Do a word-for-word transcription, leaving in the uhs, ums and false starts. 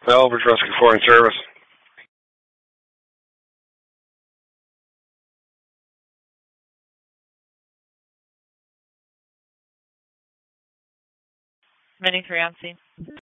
Elbridge Rescue Foreign Service. Mini three on scene.